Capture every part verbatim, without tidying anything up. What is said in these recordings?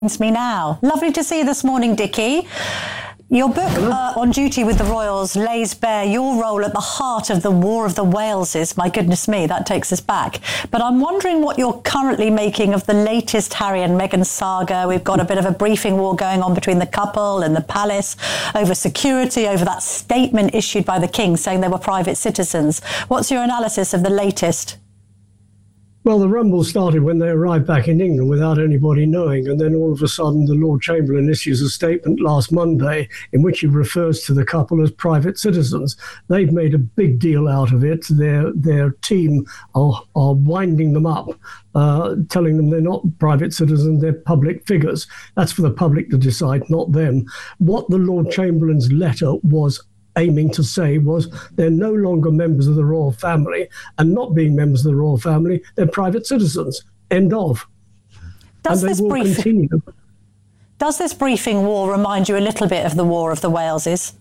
Joins me now. Lovely to see you this morning, Dickie. Your book, uh, On Duty with the Royals, lays bare your role at the heart of the War of the Waleses. My goodness me, that takes us back. But I'm wondering what you're currently making of the latest Harry and Meghan saga. We've got a bit of a briefing war going on between the couple and the palace over security, over that statement issued by the King saying they were private citizens. What's your analysis of the latest? Well, the rumble started when they arrived back in England without anybody knowing, and then all of a sudden the Lord Chamberlain issues a statement last Monday in which he refers to the couple as private citizens. They've made a big deal out of it. Their their team are, are winding them up, uh, telling them they're not private citizens, they're public figures. That's for the public to decide, not them. What the Lord Chamberlain's letter was aiming to say was they're no longer members of the royal family, and not being members of the royal family, they're private citizens. End of. Does and they this will brief- continue. Does this briefing war remind you a little bit of the War of the Waleses?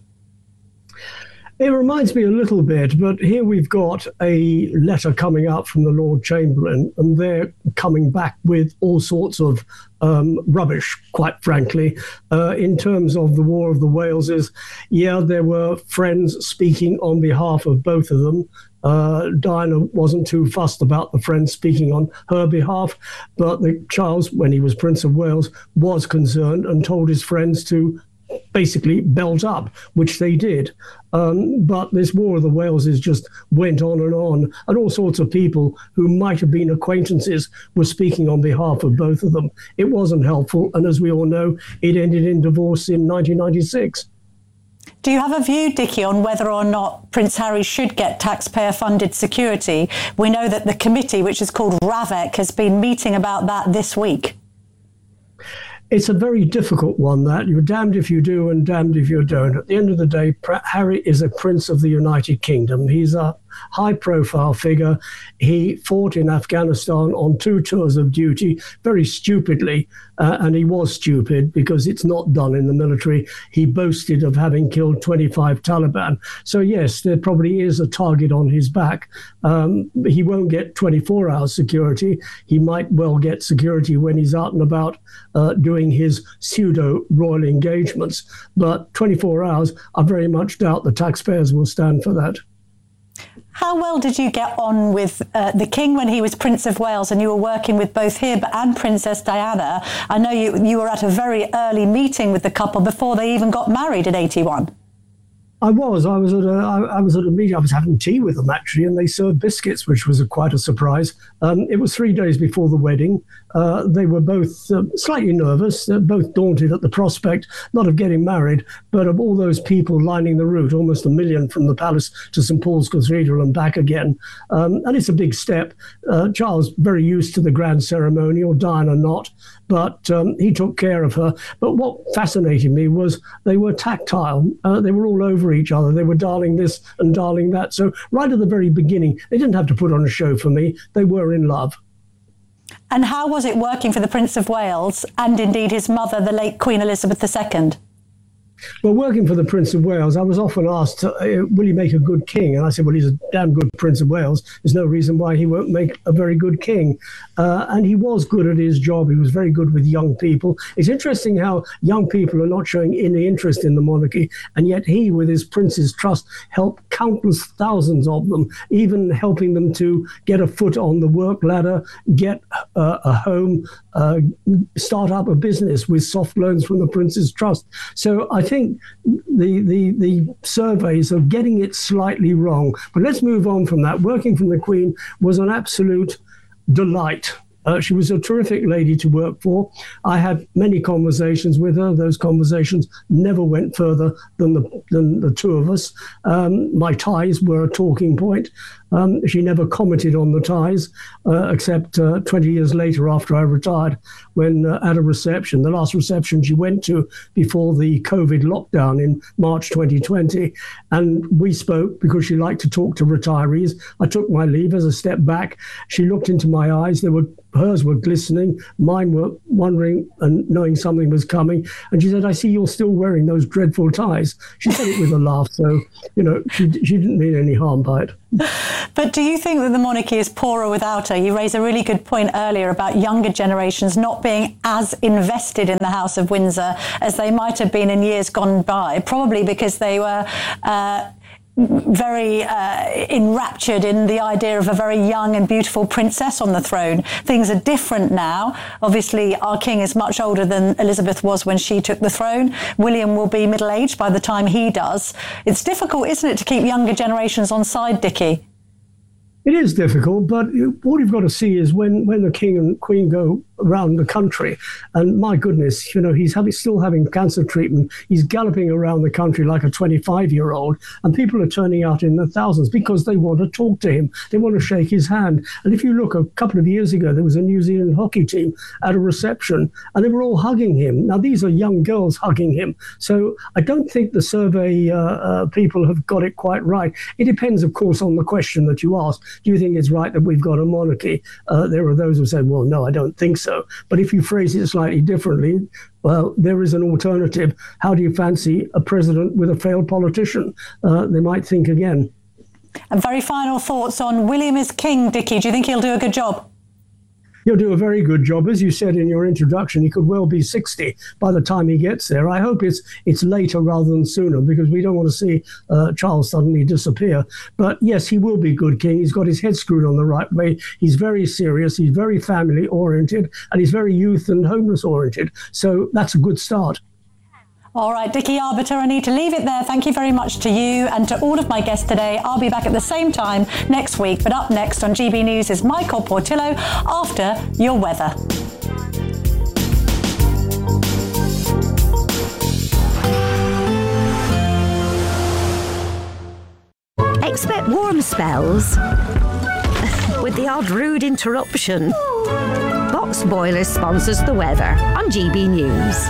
It reminds me a little bit, but here we've got a letter coming out from the Lord Chamberlain, and they're coming back with all sorts of um, rubbish, quite frankly, uh, in terms of the War of the Waleses. Yeah, there were friends speaking on behalf of both of them. Uh, Diana wasn't too fussed about the friends speaking on her behalf, but the, Charles, when he was Prince of Wales, was concerned and told his friends to basically belt up, which they did. Um, but this War of the Waleses just went on and on, and all sorts of people who might have been acquaintances were speaking on behalf of both of them. It wasn't helpful, and as we all know, it ended in divorce in nineteen ninety-six. Do you have a view, Dickie, on whether or not Prince Harry should get taxpayer-funded security? We know that the committee, which is called RAVEC, has been meeting about that this week. It's a very difficult one, that. You're damned if you do and damned if you don't. At the end of the day, Harry is a prince of the United Kingdom. He's a high-profile figure. He fought in Afghanistan on two tours of duty, very stupidly, uh, and he was stupid because it's not done in the military. He boasted of having killed twenty-five Taliban. So yes, there probably is a target on his back. Um, he won't get twenty-four hours security. He might well get security when he's out and about uh, doing his pseudo-royal engagements. But twenty-four hours, I very much doubt the taxpayers will stand for that. How well did you get on with uh, the King when he was Prince of Wales and you were working with both him and Princess Diana? I know you, you were at a very early meeting with the couple before they even got married in eighty-one. I was. I was at a. I, I was at a meeting. I was having tea with them actually, and they served biscuits, which was a, quite a surprise. Um, it was three days before the wedding. Uh, they were both uh, slightly nervous, uh, both daunted at the prospect, not of getting married, but of all those people lining the route, almost a million from the palace to Saint Paul's Cathedral and back again. Um, and it's a big step. Uh, Charles, very used to the grand ceremonial, Diana not, but um, he took care of her. But what fascinated me was they were tactile. Uh, they were all over each other. They were darling this and darling that. So right at the very beginning, they didn't have to put on a show for me. They were in love. And how was it working for the Prince of Wales and indeed his mother, the late Queen Elizabeth the Second? Well, working for the Prince of Wales, I was often asked, uh, will he make a good king? And I said, well, he's a damn good Prince of Wales. There's no reason why he won't make a very good king. Uh, and he was good at his job. He was very good with young people. It's interesting how young people are not showing any interest in the monarchy. And yet he, with his Prince's Trust, helped countless thousands of them, even helping them to get a foot on the work ladder, get uh, a home, uh, start up a business with soft loans from the Prince's Trust. So I I think the, the the surveys are getting it slightly wrong. But let's move on from that. Working for the Queen was an absolute delight. Uh, she was a terrific lady to work for. I had many conversations with her. Those conversations never went further than the than the two of us. Um, my ties were a talking point. Um, she never commented on the ties, uh, except uh, twenty years later after I retired, when uh, at a reception, the last reception she went to before the COVID lockdown in March twenty twenty. And we spoke because she liked to talk to retirees. I took my leave. As I stepped back, she looked into my eyes. There were hers were glistening, mine were wondering and knowing something was coming. And she said, I see you're still wearing those dreadful ties. She said it with a laugh. So, you know, she, she didn't mean any harm by it. But do you think that the monarchy is poorer without her? You raised a really good point earlier about younger generations not being as invested in the House of Windsor as they might have been in years gone by, probably because they were uh, very uh, enraptured in the idea of a very young and beautiful princess on the throne. Things are different now. Obviously, our king is much older than Elizabeth was when she took the throne. William will be middle-aged by the time he does. It's difficult, isn't it, to keep younger generations on side, Dickie? It is difficult, but what you've got to see is when, when the king and queen go around the country, and my goodness, you know, he's having, still having cancer treatment. He's galloping around the country like a twenty-five-year-old, and people are turning out in the thousands because they want to talk to him. They want to shake his hand. And if you look, a couple of years ago, there was a New Zealand hockey team at a reception, and they were all hugging him. Now, these are young girls hugging him. So I don't think the survey uh, uh, people have got it quite right. It depends, of course, on the question that you ask. Do you think it's right that we've got a monarchy? Uh, there are those who say, well, no, I don't think so. But if you phrase it slightly differently, well, there is an alternative. How do you fancy a president with a failed politician? Uh, they might think again. And very final thoughts on William as king, Dickie. Do you think he'll do a good job? He'll do a very good job. As you said in your introduction, he could well be sixty by the time he gets there. I hope it's it's later rather than sooner, because we don't want to see uh, Charles suddenly disappear. But yes, he will be good king. He's got his head screwed on the right way. He's very serious. He's very family-oriented, and he's very youth and homeless-oriented. So that's a good start. All right, Dickie Arbiter, I need to leave it there. Thank you very much to you and to all of my guests today. I'll be back at the same time next week. But up next on G B News is Michael Portillo after your weather. Expect warm spells with the odd rude interruption. Box Boilers sponsors the weather on G B News.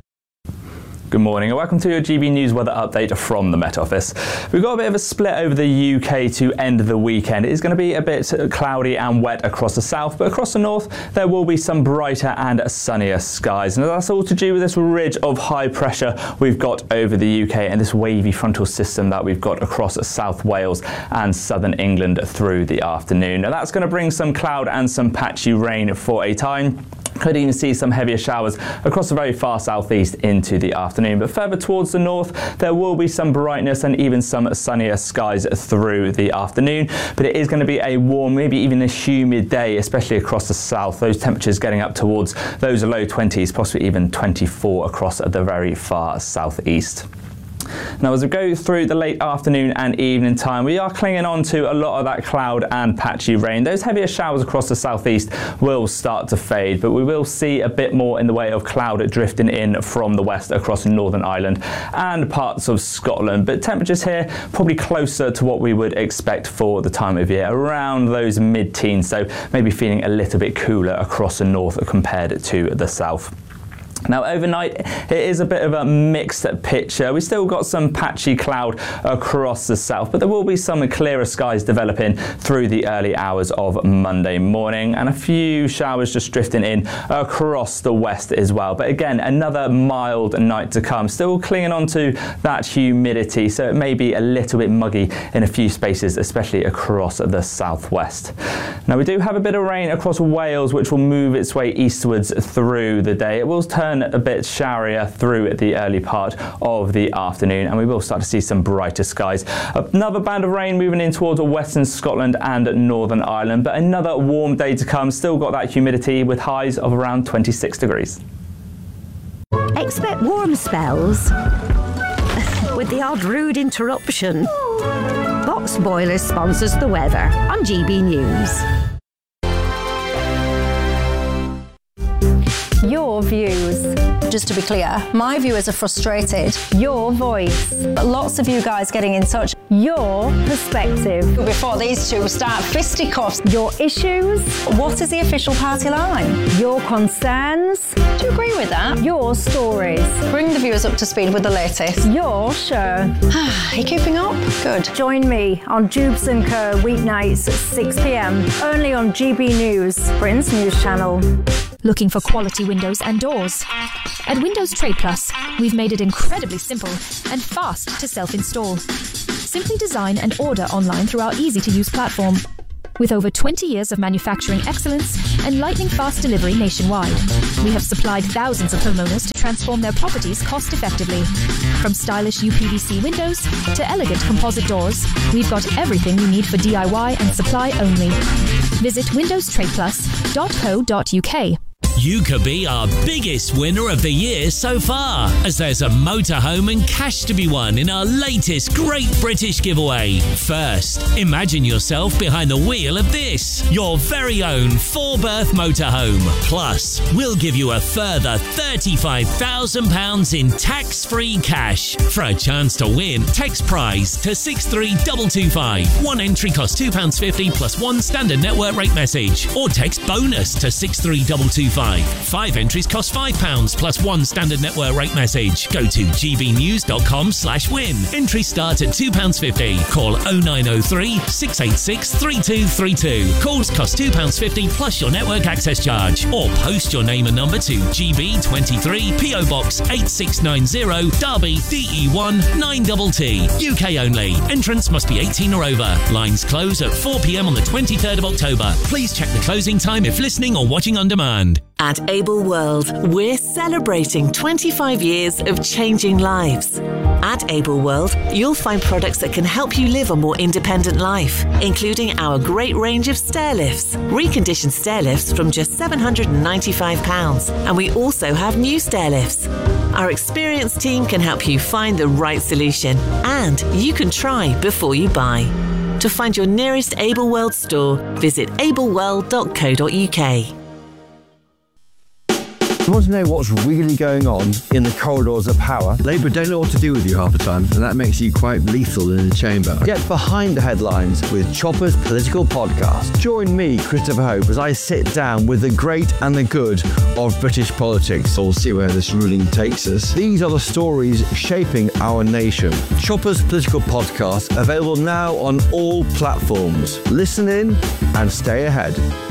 Good morning and welcome to your G B News weather update from the Met Office. We've got a bit of a split over the U K to end the weekend. It is going to be a bit cloudy and wet across the south, but across the north there will be some brighter and sunnier skies. And that's all to do with this ridge of high pressure we've got over the U K and this wavy frontal system that we've got across South Wales and southern England through the afternoon. Now that's going to bring some cloud and some patchy rain for a time. Could even see some heavier showers across the very far southeast into the afternoon. But further towards the north, there will be some brightness and even some sunnier skies through the afternoon. But it is going to be a warm, maybe even a humid day, especially across the south. Those temperatures getting up towards those low twenties, possibly even twenty-four across the very far southeast. Now, as we go through the late afternoon and evening time, we are clinging on to a lot of that cloud and patchy rain. Those heavier showers across the southeast will start to fade, but we will see a bit more in the way of cloud drifting in from the west across Northern Ireland and parts of Scotland. But temperatures here probably closer to what we would expect for the time of year, around those mid-teens, so maybe feeling a little bit cooler across the north compared to the south. Now overnight it is a bit of a mixed picture. We still got some patchy cloud across the south, but there will be some clearer skies developing through the early hours of Monday morning and a few showers just drifting in across the west as well. But again, another mild night to come, still clinging on to that humidity, so it may be a little bit muggy in a few spaces, especially across the southwest. Now we do have a bit of rain across Wales which will move its way eastwards through the day. It will turn a bit showerier through the early part of the afternoon and we will start to see some brighter skies. Another band of rain moving in towards western Scotland and Northern Ireland, but another warm day to come. Still got that humidity with highs of around twenty-six degrees. Expect warm spells with the odd rude interruption. Box Boilers sponsors the weather on G B News. Your views. Just to be clear, my viewers are frustrated. Your voice. Lots of you guys getting in touch. Your perspective. Before these two start fisticuffs. Your issues. What is the official party line? Your concerns. Do you agree with that? Your stories. Bring the viewers up to speed with the latest. Your show. Are you keeping up? Good. Join me on Jubes and Co weeknights at six p m only on G B News, Britain's news channel. Looking for quality windows and doors? At Windows Trade Plus, we've made it incredibly simple and fast to self-install. Simply design and order online through our easy-to-use platform. With over twenty years of manufacturing excellence and lightning-fast delivery nationwide, we have supplied thousands of homeowners to transform their properties cost-effectively. From stylish U P V C windows to elegant composite doors, we've got everything you need for D I Y and supply only. Visit windows trade plus dot co dot U K. You could be our biggest winner of the year so far, as there's a motorhome and cash to be won in our latest Great British Giveaway. First, imagine yourself behind the wheel of this, your very own four-berth motorhome. Plus, we'll give you a further thirty-five thousand pounds in tax-free cash. For a chance to win, text prize to six three two two five. One entry costs two pounds fifty plus one standard network rate message, or text bonus to six three two two five. Five entries cost five pounds plus one standard network rate message. Go to gbnews.com slash win. Entries start at two pounds fifty. Call oh nine oh three, six eight six, three two three two. Calls cost two pounds fifty plus your network access charge. Or post your name and number to G B twenty-three, P O Box eight six nine zero, Derby, D E one nine T T. U K only. Entrants must be eighteen or over. Lines close at four p.m. on the twenty-third of October. Please check the closing time if listening or watching on demand. At Able World, we're celebrating twenty-five years of changing lives. At Able World, you'll find products that can help you live a more independent life, including our great range of stair lifts, reconditioned stair lifts from just seven hundred ninety-five pounds, and we also have new stair lifts. Our experienced team can help you find the right solution, and you can try before you buy. To find your nearest Able World store, visit able world dot co dot U K. You want to know what's really going on in the corridors of power? Labour don't know what to do with you half the time, and that makes you quite lethal in the chamber. Get behind the headlines with Chopper's Political Podcast. Join me, Christopher Hope, as I sit down with the great and the good of British politics. We'll see where this ruling takes us. These are the stories shaping our nation. Chopper's Political Podcast, available now on all platforms. Listen in and stay ahead.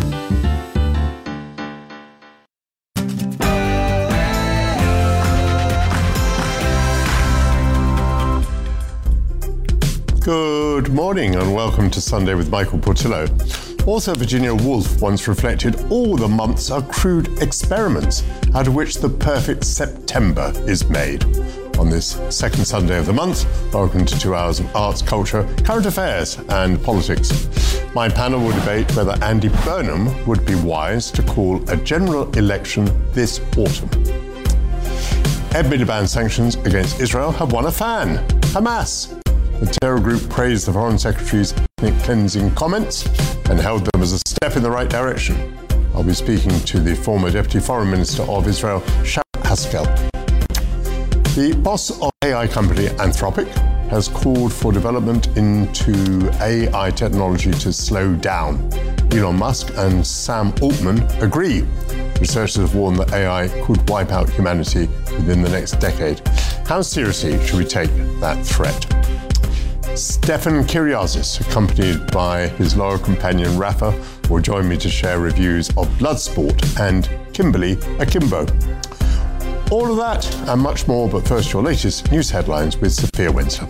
Good morning and welcome to Sunday with Michael Portillo. Author Virginia Woolf once reflected, all the months are crude experiments out of which the perfect September is made. On this second Sunday of the month, welcome to two hours of arts, culture, current affairs and politics. My panel will debate whether Andy Burnham would be wise to call a general election this autumn. Ed Miliband's sanctions against Israel have won a fan, Hamas. The terror group praised the Foreign Secretary's ethnic cleansing comments and held them as a step in the right direction. I'll be speaking to the former Deputy Foreign Minister of Israel, Shara Haskell. The boss of A I company Anthropic has called for development into A I technology to slow down. Elon Musk and Sam Altman agree. Researchers have warned that A I could wipe out humanity within the next decade. How seriously should we take that threat? Stefan Kyriazis, accompanied by his loyal companion Rafa, will join me to share reviews of Bloodsport and Kimberly Akimbo. All of that and much more, but first your latest news headlines with Sophia Windsor.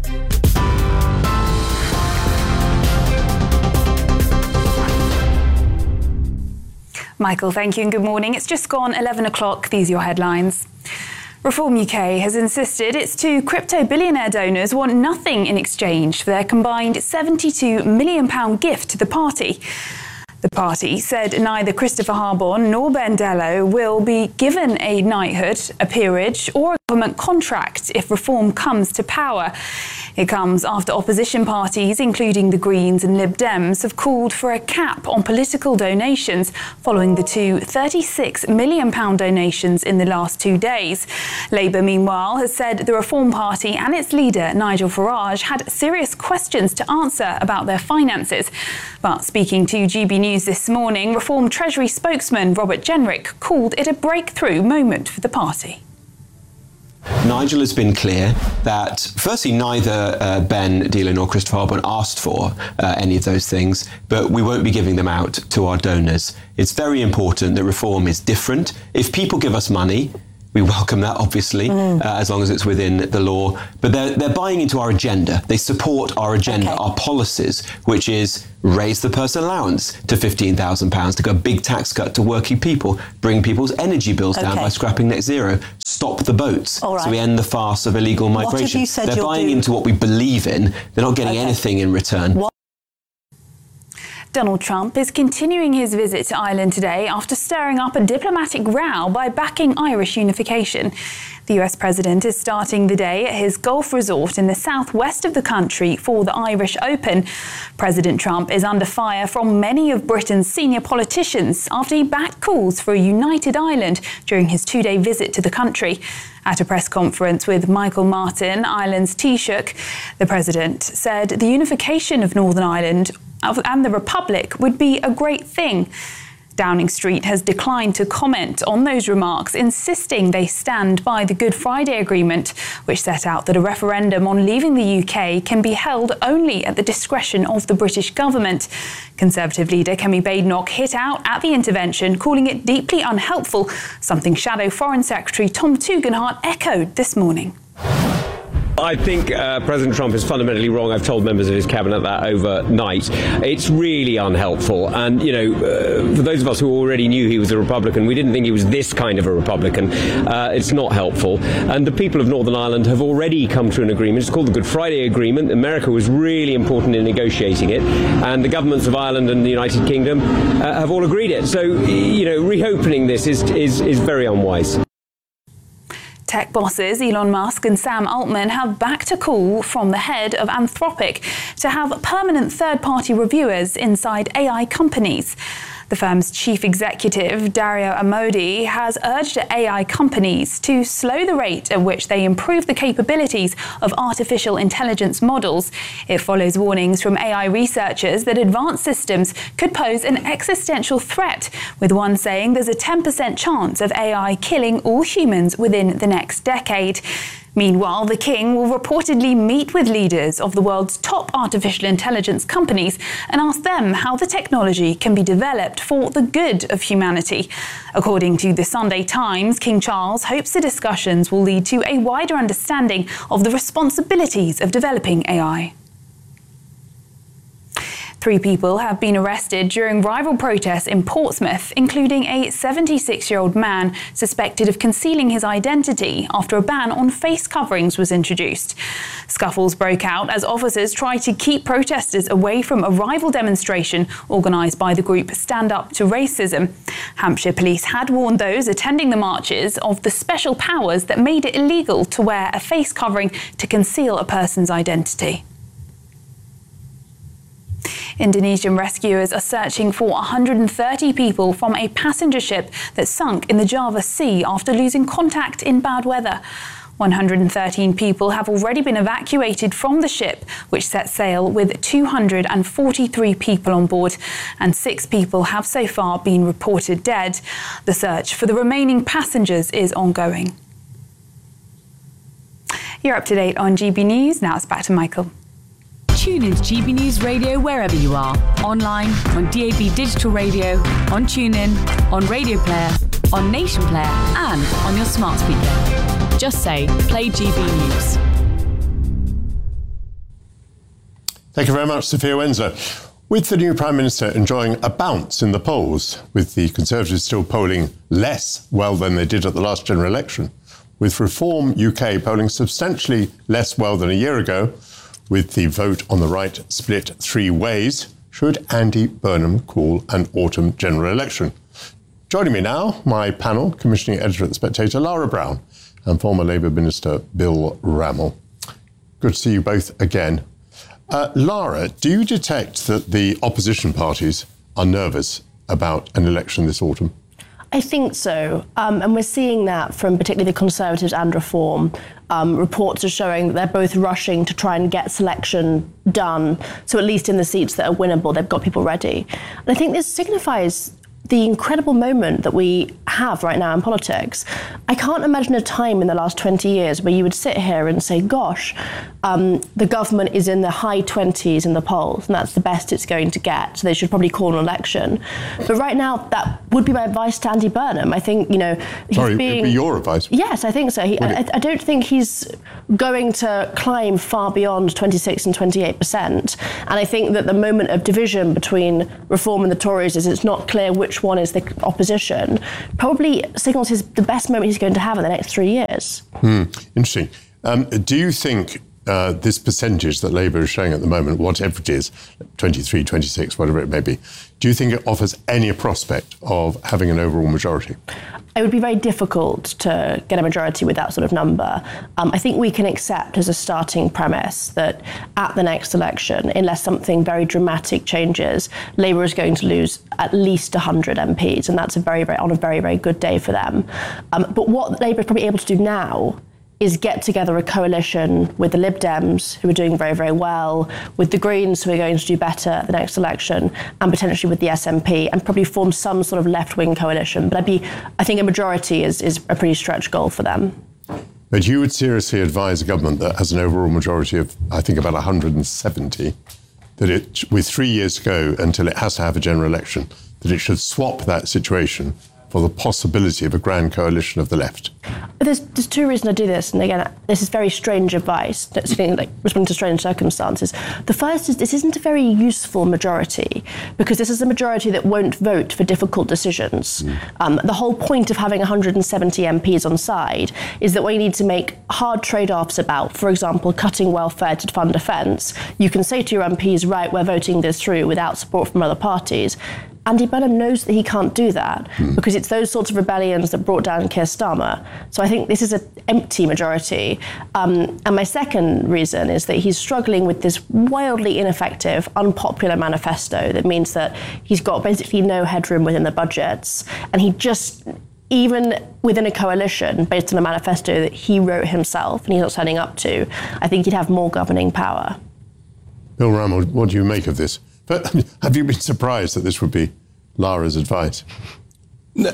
Michael, thank you and good morning. It's just gone eleven o'clock. These are your headlines. Reform U K has insisted its two crypto billionaire donors want nothing in exchange for their combined seventy-two million pounds gift to the party. The party said neither Christopher Harbon nor Ben Dello will be given a knighthood, a peerage or a government contract if reform comes to power. It comes after opposition parties, including the Greens and Lib Dems, have called for a cap on political donations following the two thirty-six million pounds donations in the last two days. Labour, meanwhile, has said the Reform Party and its leader, Nigel Farage, had serious questions to answer about their finances. But speaking to G B News this morning, Reform Treasury spokesman Robert Jenrick called it a breakthrough moment for the party. Nigel has been clear that, firstly, neither uh, Ben Dealer nor Christopher Harbon asked for uh, any of those things, but we won't be giving them out to our donors. It's very important that reform is different. If people give us money, We welcome that, obviously, mm. uh, as long as it's within the law. But they're, they're buying into our agenda. They support our agenda, okay. our policies, which is raise the personal allowance to fifteen thousand pounds, to go a big tax cut to working people, bring people's energy bills okay. down by scrapping net zero, stop the boats, right. so we end the farce of illegal migration. What have you said they're you'll buying do? into what we believe in. They're not getting okay. anything in return. What? Donald Trump is continuing his visit to Ireland today after stirring up a diplomatic row by backing Irish unification. The U S president is starting the day at his golf resort in the southwest of the country for the Irish Open. President Trump is under fire from many of Britain's senior politicians after he backed calls for a united Ireland during his two-day visit to the country. At a press conference with Michael Martin, Ireland's Taoiseach, the president said the unification of Northern Ireland and the Republic would be a great thing. Downing Street has declined to comment on those remarks, insisting they stand by the Good Friday Agreement, which set out that a referendum on leaving the U K can be held only at the discretion of the British government. Conservative leader Kemi Badenoch hit out at the intervention, calling it deeply unhelpful, something Shadow Foreign Secretary Tom Tugendhat echoed this morning. I think uh, President Trump is fundamentally wrong. I've told members of his cabinet that overnight. It's really unhelpful. And, you know, uh, for those of us who already knew he was a Republican, we didn't think he was this kind of a Republican. Uh, it's not helpful. And the people of Northern Ireland have already come to an agreement. It's called the Good Friday Agreement. America was really important in negotiating it. And the governments of Ireland and the United Kingdom uh, have all agreed it. So, you know, reopening this is, is, is very unwise. Tech bosses Elon Musk and Sam Altman have backed a call from the head of Anthropic to have permanent third-party reviewers inside A I companies. The firm's chief executive, Dario Amodei, has urged A I companies to slow the rate at which they improve the capabilities of artificial intelligence models. It follows warnings from A I researchers that advanced systems could pose an existential threat, with one saying there's a ten percent chance of A I killing all humans within the next decade. Meanwhile, the king will reportedly meet with leaders of the world's top artificial intelligence companies and ask them how the technology can be developed for the good of humanity. According to the Sunday Times, King Charles hopes the discussions will lead to a wider understanding of the responsibilities of developing A I. Three people have been arrested during rival protests in Portsmouth, including a seventy-six-year-old man suspected of concealing his identity after a ban on face coverings was introduced. Scuffles broke out as officers tried to keep protesters away from a rival demonstration organised by the group Stand Up to Racism. Hampshire police had warned those attending the marches of the special powers that made it illegal to wear a face covering to conceal a person's identity. Indonesian rescuers are searching for one hundred thirty people from a passenger ship that sunk in the Java Sea after losing contact in bad weather. one hundred thirteen people have already been evacuated from the ship, which set sail with two hundred forty-three people on board, and six people have so far been reported dead. The search for the remaining passengers is ongoing. You're up to date on G B News. Now it's back to Michael. Tune into G B News Radio wherever you are. Online, on D A B Digital Radio, on TuneIn, on Radio Player, on Nation Player, and on your smart speaker. Just say, play G B News. Thank you very much, Sophia Wenzel. With the new Prime Minister enjoying a bounce in the polls, with the Conservatives still polling less well than they did at the last general election, with Reform U K polling substantially less well than a year ago, with the vote on the right split three ways, should Andy Burnham call an autumn general election? Joining me now, my panel, commissioning editor at The Spectator, Lara Brown, and former Labour Minister Bill Rammell. Good to see you both again. Uh, Lara, do you detect that the opposition parties are nervous about an election this autumn? I think so, um, and we're seeing that from particularly the Conservatives and Reform. Um, reports are showing that they're both rushing to try and get selection done, so at least in the seats that are winnable, they've got people ready. And I think this signifies the incredible moment that we have right now in politics. I can't imagine a time in the last twenty years where you would sit here and say, gosh, um, the government is in the high twenties in the polls, and that's the best it's going to get, so they should probably call an election. But right now, that would be my advice to Andy Burnham. I think, you know, he's Sorry, being... it'd be your advice? Yes, I think so. He, I, I don't think he's going to climb far beyond twenty-six and twenty-eight percent. And I think that the moment of division between Reform and the Tories is it's not clear which one is the opposition, probably signals his the best moment he's going to have in the next three years. Hmm, interesting. Um, do you think uh, this percentage that Labour is showing at the moment, whatever it is, twenty-three, twenty-six, whatever it may be, do you think it offers any prospect of having an overall majority? It would be very difficult to get a majority with that sort of number. Um, I think we can accept as a starting premise that at the next election, unless something very dramatic changes, Labour is going to lose at least one hundred M Ps, and that's a very, very on a very, very good day for them. Um, but what Labour is probably able to do now is get together a coalition with the Lib Dems, who are doing very, very well, with the Greens, who are going to do better at the next election, and potentially with the S N P, and probably form some sort of left-wing coalition. But I'd be, I think a majority is, is a pretty stretch goal for them. But you would seriously advise a government that has an overall majority of, I think, about one hundred seventy, that it, with three years to go until it has to have a general election, that it should swap that situation for the possibility of a grand coalition of the left? There's, there's two reasons I do this, and again, this is very strange advice, like responding to strange circumstances. The first is this isn't a very useful majority, because this is a majority that won't vote for difficult decisions. Mm. Um, the whole point of having one hundred seventy M Ps on side is that when you need to make hard trade-offs about, for example, cutting welfare to fund defence, you can say to your M Ps, right, we're voting this through without support from other parties. Andy Burnham knows that he can't do that mm. because it's those sorts of rebellions that brought down Keir Starmer. So I think this is an empty majority. Um, and my second reason is that he's struggling with this wildly ineffective, unpopular manifesto that means that he's got basically no headroom within the budgets. And he just, even within a coalition based on a manifesto that he wrote himself and he's not signing up to, I think he'd have more governing power. Bill Rammell, what do you make of this? But have you been surprised that this would be Lara's advice? No,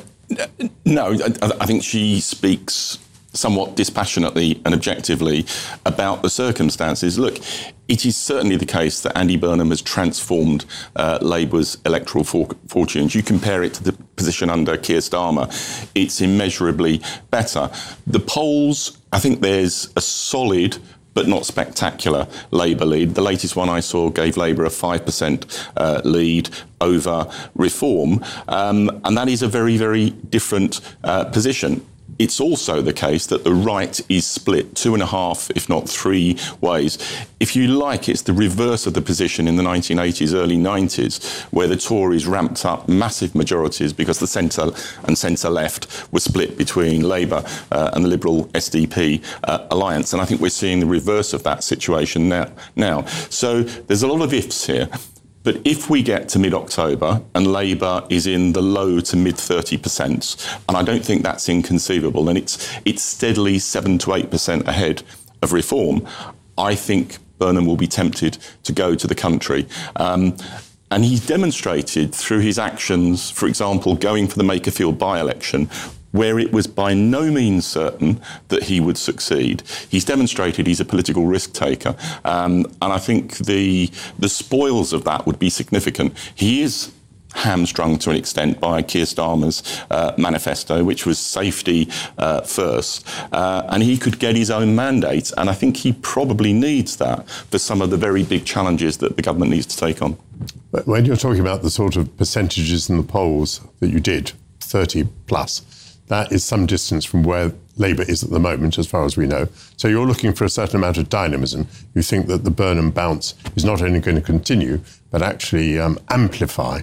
no I, I think she speaks somewhat dispassionately and objectively about the circumstances. Look, it is certainly the case that Andy Burnham has transformed uh, Labour's electoral for- fortunes. You compare it to the position under Keir Starmer, it's immeasurably better. The polls, I think there's a solid but not spectacular Labour lead. The latest one I saw gave Labour a five percent uh, lead over Reform, um, and that is a very, very different uh, position. It's also the case that the right is split two and a half, if not three ways. If you like, it's the reverse of the position in the nineteen eighties, early nineties, where the Tories ramped up massive majorities because the centre and centre-left were split between Labour uh, and the Liberal S D P uh, alliance. And I think we're seeing the reverse of that situation now. now. So there's a lot of ifs here. But if we get to mid-October and Labour is in the low to mid thirty percent, and I don't think that's inconceivable, and it's it's steadily seven to eight percent ahead of Reform, I think Burnham will be tempted to go to the country. Um, and he's demonstrated through his actions, for example, going for the Makerfield by-election, where it was by no means certain that he would succeed. He's demonstrated he's a political risk taker, um, and I think the the spoils of that would be significant. He is hamstrung to an extent by Keir Starmer's uh, manifesto, which was safety uh, first, uh, and he could get his own mandate, and I think he probably needs that for some of the very big challenges that the government needs to take on. But when you're talking about the sort of percentages in the polls that you did, thirty plus, that is some distance from where Labour is at the moment, as far as we know. So you're looking for a certain amount of dynamism. You think that the Burnham bounce is not only going to continue, but actually um, amplify.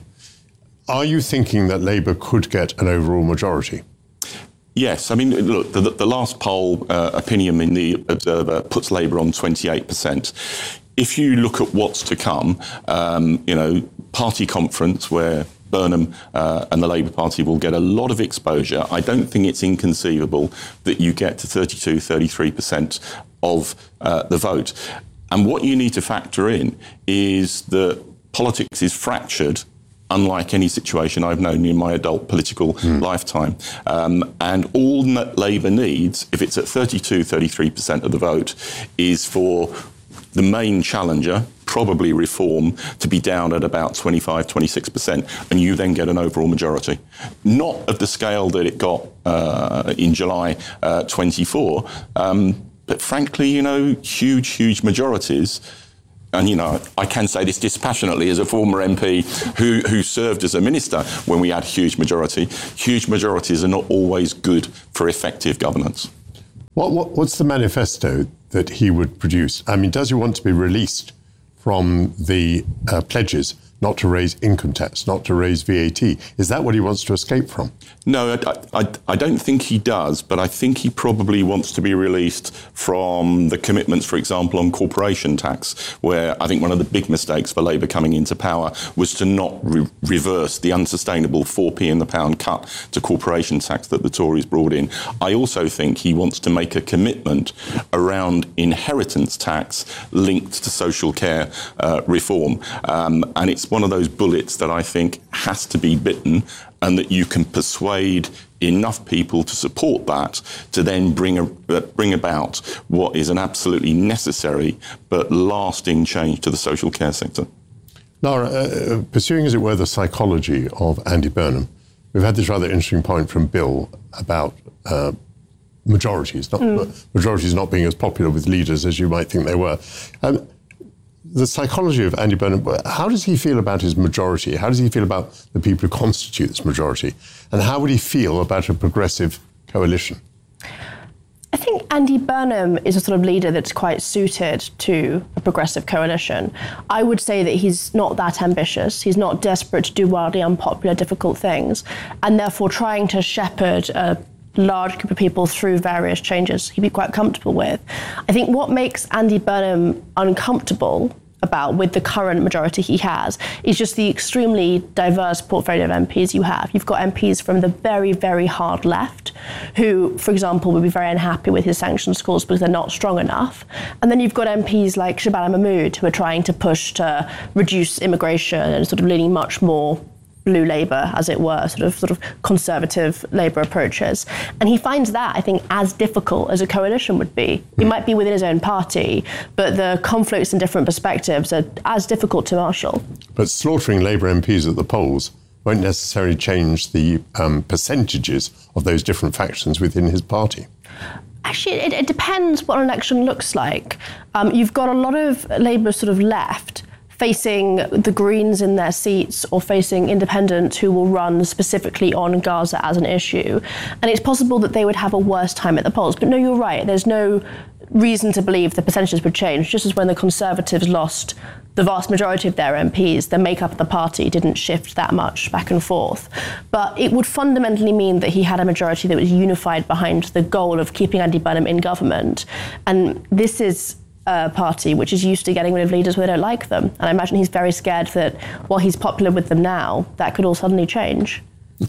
Are you thinking that Labour could get an overall majority? Yes. I mean, look, the, the last poll uh, opinion in the Observer puts Labour on twenty-eight percent. If you look at what's to come, um, you know, party conference where Burnham uh, and the Labour Party will get a lot of exposure, I don't think it's inconceivable that you get to thirty-two, thirty-three percent of uh, the vote. And what you need to factor in is that politics is fractured unlike any situation I've known in my adult political mm. lifetime. Um, and all Labour needs, if it's at thirty-two, thirty-three percent of the vote, is for the main challenger, probably Reform, to be down at about twenty-five, twenty-six percent, and you then get an overall majority. Not of the scale that it got uh, in July uh, twenty-four, um, but frankly, you know, huge, huge majorities. And, you know, I can say this dispassionately as a former M P who, who served as a minister when we had huge majority. Huge majorities are not always good for effective governance. What, what, what's the manifesto that he would produce? I mean, does he want to be released from the uh, pledges not to raise income tax, not to raise V A T? Is that what he wants to escape from? No, I, I, I don't think he does, but I think he probably wants to be released from the commitments, for example, on corporation tax, where I think one of the big mistakes for Labour coming into power was to not re- reverse the unsustainable four p in the pound cut to corporation tax that the Tories brought in. I also think he wants to make a commitment around inheritance tax linked to social care uh, reform. Um, and it's one of those bullets that I think has to be bitten, and that you can persuade enough people to support that to then bring a, uh, bring about what is an absolutely necessary but lasting change to the social care sector. Lara, uh, pursuing, as it were, the psychology of Andy Burnham, we've had this rather interesting point from Bill about uh, majorities, not mm. majorities not being as popular with leaders as you might think they were. Um, The psychology of Andy Burnham, how does he feel about his majority? How does he feel about the people who constitute this majority? And how would he feel about a progressive coalition? I think Andy Burnham is a sort of leader that's quite suited to a progressive coalition. I would say that he's not that ambitious. He's not desperate to do wildly unpopular, difficult things, and therefore trying to shepherd a large group of people through various changes he'd be quite comfortable with. I think what makes Andy Burnham uncomfortable about with the current majority he has is just the extremely diverse portfolio of M Ps you have. You've got M Ps from the very, very hard left who, for example, would be very unhappy with his sanctions scores because they're not strong enough. And then you've got M Ps like Shabana Mahmood who are trying to push to reduce immigration and sort of leaning much more blue Labour, as it were, sort of sort of conservative Labour approaches. And he finds that, I think, as difficult as a coalition would be. He might be within his own party, but the conflicts and different perspectives are as difficult to marshal. But slaughtering Labour M Ps at the polls won't necessarily change the um, percentages of those different factions within his party. Actually, it, it depends what an election looks like. Um, you've got a lot of Labour sort of left facing the Greens in their seats or facing independents who will run specifically on Gaza as an issue. And it's possible that they would have a worse time at the polls. But no, you're right. There's no reason to believe the percentages would change. Just as when the Conservatives lost the vast majority of their M Ps, the makeup of the party didn't shift that much back and forth. But it would fundamentally mean that he had a majority that was unified behind the goal of keeping Andy Burnham in government. And this is a party which is used to getting rid of leaders when they don't like them. And I imagine he's very scared that while he's popular with them now, that could all suddenly change.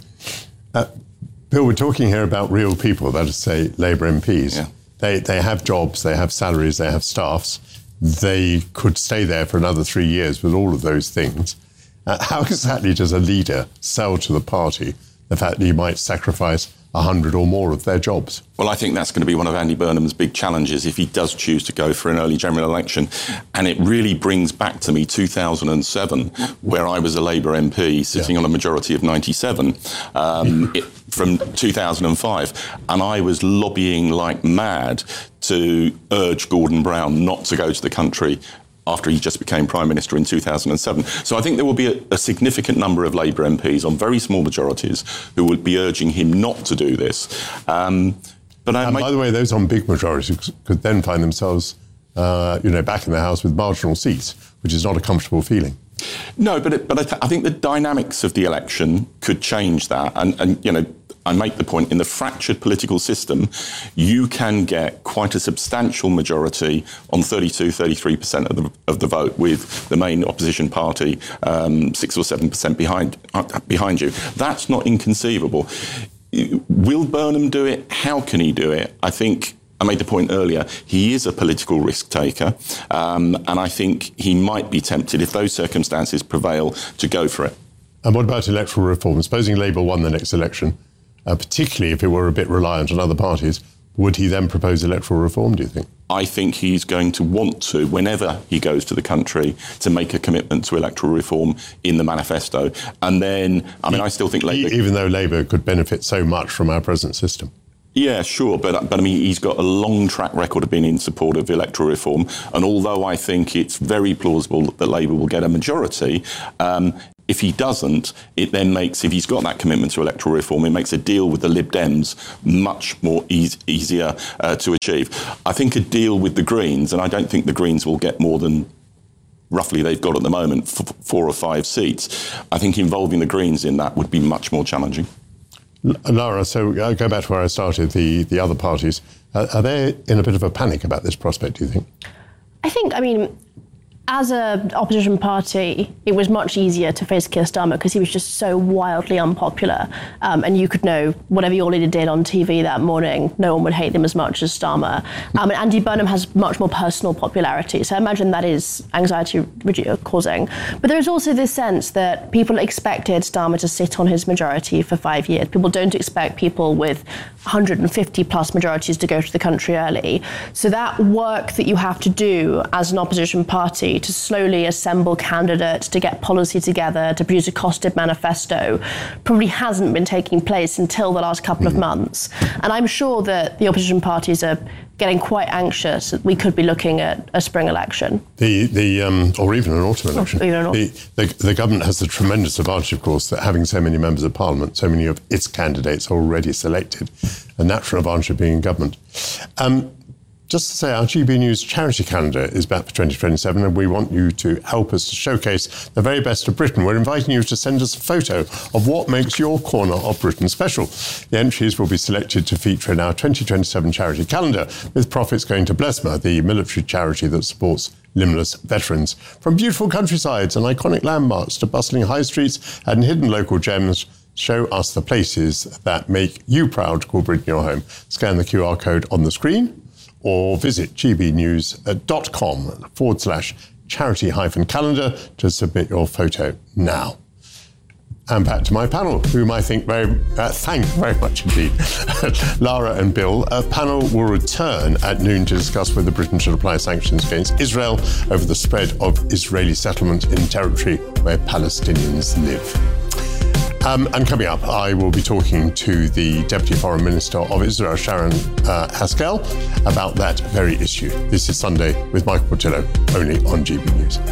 Uh, Bill, we're talking here about real people, that is to say Labour M Ps. Yeah. They, they have jobs, they have salaries, they have staffs. They could stay there for another three years with all of those things. Uh, how exactly does a leader sell to the party the fact that he might sacrifice a hundred or more of their jobs? Well, I think that's going to be one of Andy Burnham's big challenges if he does choose to go for an early general election. And it really brings back to me two thousand seven, where I was a Labour M P sitting yeah. on a majority of ninety-seven um, it, from two thousand five. And I was lobbying like mad to urge Gordon Brown not to go to the country after he just became Prime Minister in two thousand seven. So I think there will be a, a significant number of Labour M Ps on very small majorities who will be urging him not to do this. Um, but I and might... by the way, those on big majorities could then find themselves, uh, you know, back in the House with marginal seats, which is not a comfortable feeling. No, but it, but I, th- I think the dynamics of the election could change that. And, and, you know, I make the point, in the fractured political system, you can get quite a substantial majority on thirty-two, thirty-three percent of the, of the vote, with the main opposition party um, six or seven percent behind, uh, behind you. That's not inconceivable. Will Burnham do it? How can he do it? I think I made the point earlier, he is a political risk taker, um, and I think he might be tempted, if those circumstances prevail, to go for it. And what about electoral reform? Supposing Labour won the next election, uh, particularly if it were a bit reliant on other parties, would he then propose electoral reform, do you think? I think he's going to want to, whenever he goes to the country, to make a commitment to electoral reform in the manifesto. And then, I mean, I still think Labour... Even though Labour could benefit so much from our present system. Yeah, sure, but but I mean, he's got a long track record of being in support of electoral reform, and although I think it's very plausible that Labour will get a majority, um, if he doesn't, it then makes, if he's got that commitment to electoral reform, it makes a deal with the Lib Dems much more eas- easier uh, to achieve. I think a deal with the Greens, and I don't think the Greens will get more than roughly they've got at the moment, f- four or five seats. I think involving the Greens in that would be much more challenging. Lara, so I go back to where I started, the, the other parties. Uh, are they in a bit of a panic about this prospect, do you think? I think, I mean, as an opposition party, it was much easier to face Keir Starmer because he was just so wildly unpopular. Um, and you could know whatever your leader did on T V that morning, no one would hate them as much as Starmer. Um, and Andy Burnham has much more personal popularity. So I imagine that is anxiety causing. But there is also this sense that people expected Starmer to sit on his majority for five years. People don't expect people with one hundred fifty plus majorities to go to the country early. So that work that you have to do as an opposition party to slowly assemble candidates, to get policy together, to produce a costed manifesto, probably hasn't been taking place until the last couple of months. And I'm sure that the opposition parties are getting quite anxious that we could be looking at a spring election. The, the um, or even an autumn election. Or even an autumn. The, the, the government has the tremendous advantage, of course, that having so many members of parliament, so many of its candidates are already selected, a natural advantage of being in government. Um, Just to say, our G B News charity calendar is back for twenty twenty-seven, and we want you to help us to showcase the very best of Britain. We're inviting you to send us a photo of what makes your corner of Britain special. The entries will be selected to feature in our twenty twenty-seven charity calendar, with profits going to Blesma, the military charity that supports limbless veterans. From beautiful countrysides and iconic landmarks to bustling high streets and hidden local gems, show us the places that make you proud to call Britain your home. Scan the Q R code on the screen, or visit gbnews.com forward slash charity hyphen calendar to submit your photo now. And back to my panel, whom I think very, uh, thank very much indeed. Lara and Bill. A panel will return at noon to discuss whether Britain should apply sanctions against Israel over the spread of Israeli settlement in territory where Palestinians live. Um, and coming up, I will be talking to the Deputy Foreign Minister of Israel, Sharon uh, Haskell, about that very issue. This is Sunday with Michael Portillo, only on G B News.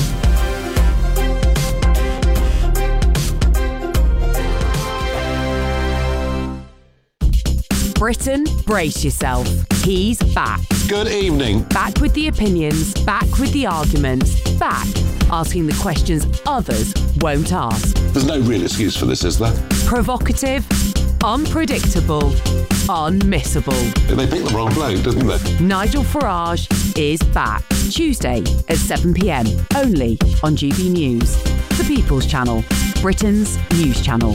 Britain, brace yourself. He's back. Good evening. Back with the opinions, back with the arguments, back asking the questions others won't ask. There's no real excuse for this, is there? Provocative, unpredictable, unmissable. They picked the wrong bloke, didn't they? Nigel Farage is back. Tuesday at seven p.m. only on G B News. The People's Channel, Britain's news channel.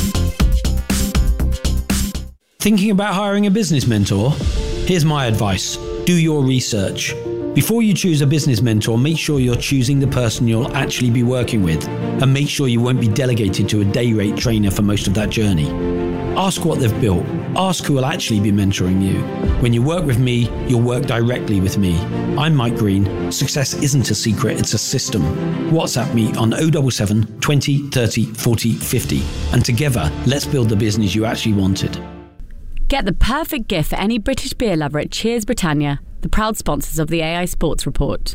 Thinking about hiring a business mentor? Here's my advice. Do your research. Before you choose a business mentor, make sure you're choosing the person you'll actually be working with, and make sure you won't be delegated to a day rate trainer for most of that journey. Ask what they've built. Ask who will actually be mentoring you. When you work with me, you'll work directly with me. I'm Mike Green. Success isn't a secret, it's a system. WhatsApp me on oh seven seven, twenty, thirty, forty, fifty. And together, let's build the business you actually wanted. Get the perfect gift for any British beer lover at Cheers Britannia, the proud sponsors of the A I Sports Report.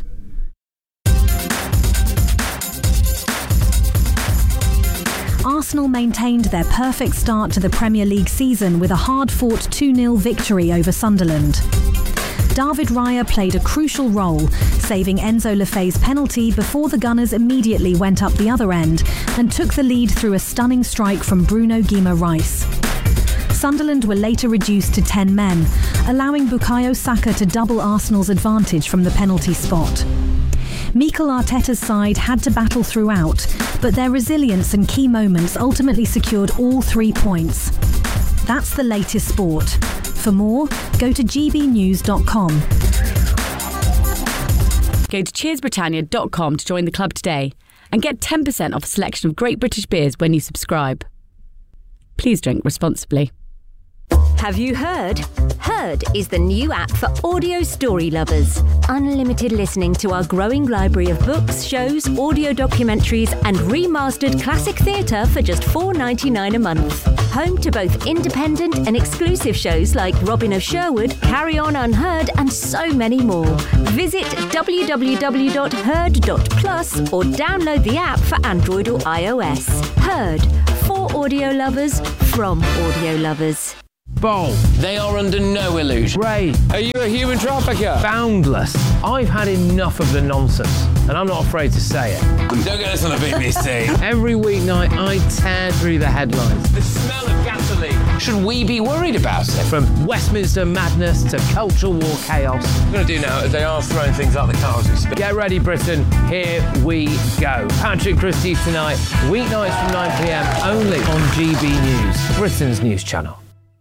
Arsenal maintained their perfect start to the Premier League season with a hard-fought two nil victory over Sunderland. David Raya played a crucial role, saving Enzo Lefebvre's penalty before the Gunners immediately went up the other end and took the lead through a stunning strike from Bruno Guimaraes. Sunderland were later reduced to ten men, allowing Bukayo Saka to double Arsenal's advantage from the penalty spot. Mikel Arteta's side had to battle throughout, but their resilience and key moments ultimately secured all three points. That's the latest sport. For more, go to g b news dot com. Go to cheers britannia dot com to join the club today and get ten percent off a selection of great British beers when you subscribe. Please drink responsibly. Have you heard? Heard is the new app for audio story lovers. Unlimited listening to our growing library of books, shows, audio documentaries and remastered classic theatre for just four dollars ninety-nine a month. Home to both independent and exclusive shows like Robin of Sherwood, Carry On Unheard and so many more. Visit w w w dot heard dot plus or download the app for Android or iOS. Heard. For audio lovers, from audio lovers. Bold. They are under no illusion. Ray. Are you a human trafficker? Boundless. I've had enough of the nonsense, and I'm not afraid to say it. Don't get us on a B B C. Every weeknight, I tear through the headlines. The smell of gasoline. Should we be worried about it? From Westminster madness to cultural war chaos. What I'm going to do now is they are throwing things out the car as we speak. Get ready, Britain. Here we go. Patrick Christie tonight, weeknights from nine p m, only on G B News, Britain's news channel.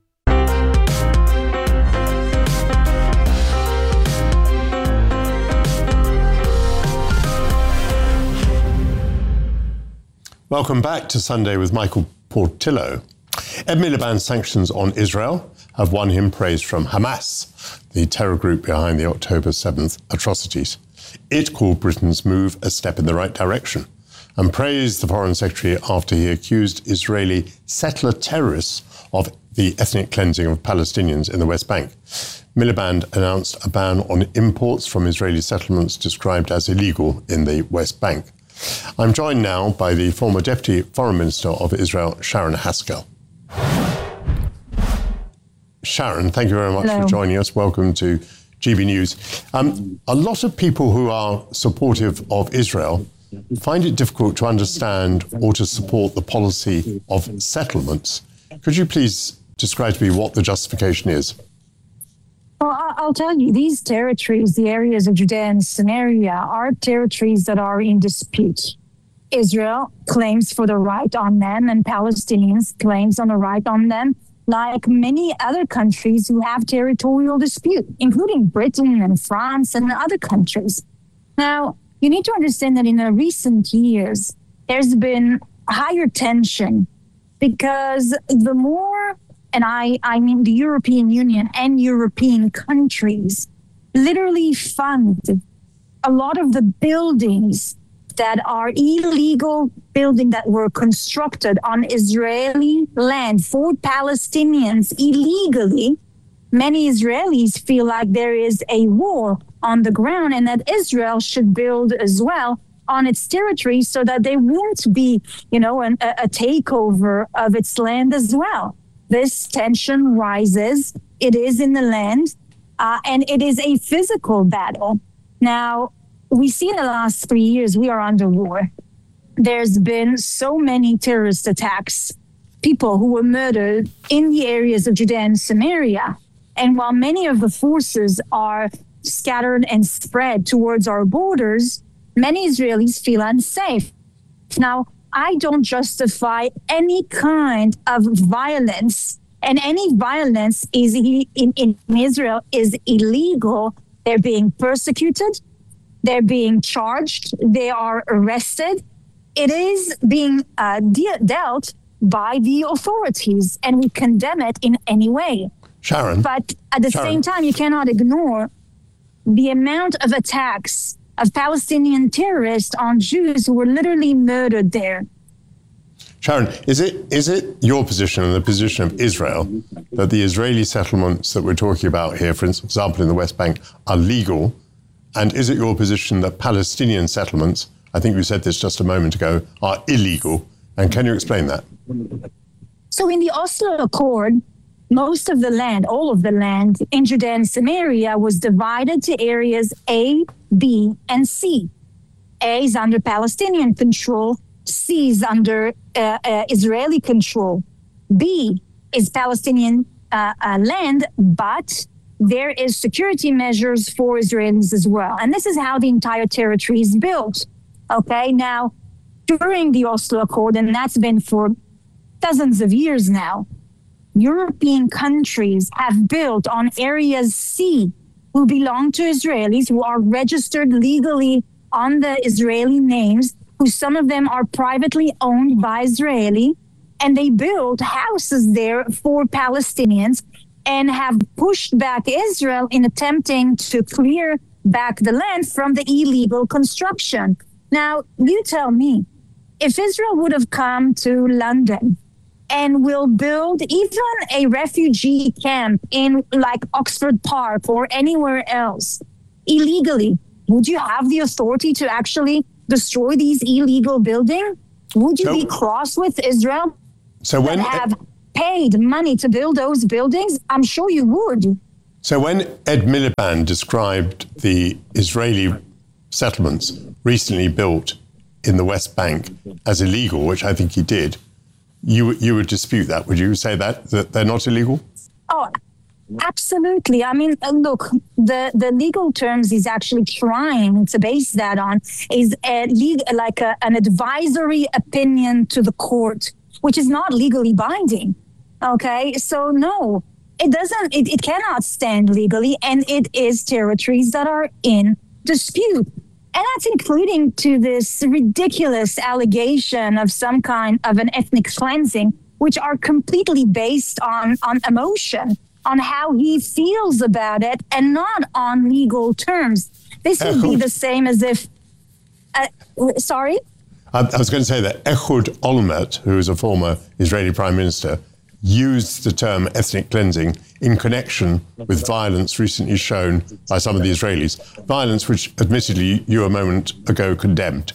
Welcome back to Sunday with Michael Portillo. Ed Miliband's sanctions on Israel have won him praise from Hamas, the terror group behind the October seventh atrocities. It called Britain's move a step in the right direction and praised the Foreign Secretary after he accused Israeli settler terrorists of the ethnic cleansing of Palestinians in the West Bank. Miliband announced a ban on imports from Israeli settlements described as illegal in the West Bank. I'm joined now by the former Deputy Foreign Minister of Israel, Sharon Haskell. Sharon, thank you very much Hello. for joining us. Welcome to G B News. Um, a lot of people who are supportive of Israel find it difficult to understand or to support the policy of settlements. Could you please describe to me what the justification is? Well, I'll tell you, these territories, the areas of Judea and Samaria, are territories that are in dispute. Israel claims for the right on them, and Palestinians claims on the right on them, like many other countries who have territorial dispute, including Britain and France and other countries. Now, you need to understand that in the recent years, there's been higher tension because the more And I, I mean the European Union and European countries literally fund a lot of the buildings that are illegal buildings that were constructed on Israeli land for Palestinians illegally. Many Israelis feel like there is a war on the ground and that Israel should build as well on its territory so that there won't be, you know, an, a, a takeover of its land as well. This tension rises. It is in the land, uh, and it is a physical battle. Now, we see in the last three years, we are under war. There's been so many terrorist attacks, people who were murdered in the areas of Judea and Samaria. And while many of the forces are scattered and spread towards our borders, many Israelis feel unsafe. Now, I don't justify any kind of violence, and any violence is in, in Israel is illegal. They're being persecuted, they're being charged, they are arrested. It is being uh, de- dealt by the authorities, and we condemn it in any way. Sharon. But at the Sharon. same time, you cannot ignore the amount of attacks of Palestinian terrorists on Jews who were literally murdered there. Sharon, is it is it your position and the position of Israel that the Israeli settlements that we're talking about here, for example, in the West Bank, are legal? And is it your position that Palestinian settlements, I think you said this just a moment ago, are illegal? And can you explain that? So in the Oslo Accord, most of the land, all of the land in Judea and Samaria was divided to areas A, B, and C. A is under Palestinian control. C is under uh, uh, Israeli control. B is Palestinian uh, uh, land, but there is security measures for Israelis as well. And this is how the entire territory is built. Okay, now, during the Oslo Accord, and that's been for dozens of years now, European countries have built on areas C, who belong to Israelis, who are registered legally on the Israeli names. who some of them are privately owned by Israeli, and they build houses there for Palestinians and have pushed back Israel in attempting to clear back the land from the illegal construction. Now, you tell me, if Israel would have come to London and will build even a refugee camp in like Oxford Park or anywhere else illegally, would you have the authority to actually destroy these illegal buildings? Would you so, be cross with Israel so when that have paid money to build those buildings? I'm sure you would. So when Ed Miliband described the Israeli settlements recently built in the West Bank as illegal, which I think he did, you you would dispute that. Would you say that, that they're not illegal? Oh, absolutely. I mean, look, the, the legal terms he's actually trying to base that on is a legal, like a, an advisory opinion to the court, which is not legally binding. Okay, so no, it doesn't, it, it cannot stand legally, and it is territories that are in dispute. And that's including to this ridiculous allegation of some kind of an ethnic cleansing, which are completely based on, on emotion, on how he feels about it, and not on legal terms. This would be the same as if, uh, sorry? I, I was going to say that Ehud Olmert, who is a former Israeli prime minister, used the term ethnic cleansing in connection with violence recently shown by some of the Israelis, violence which admittedly you a moment ago condemned.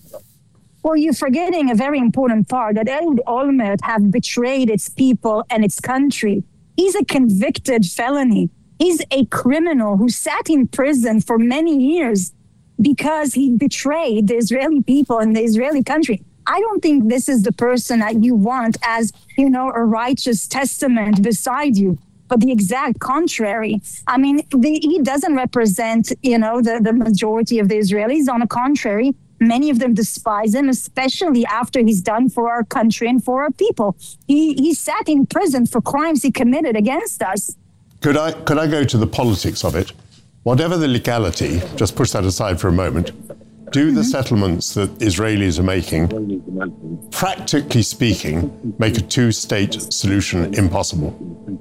Well, you're forgetting a very important part, that Ehud Olmert have betrayed its people and its country. He's a convicted felony. He's a criminal who sat in prison for many years because he betrayed the Israeli people and the Israeli country. I don't think this is the person that you want as, you know, a righteous testament beside you, but the exact contrary. I mean, the, he doesn't represent, you know, the, the majority of the Israelis. On the contrary, many of them despise him, especially after he's done for our country and for our people. He, he sat in prison for crimes he committed against us. Could I, could I go to the politics of it? Whatever the legality, just push that aside for a moment, do the settlements that Israelis are making, practically speaking, make a two-state solution impossible?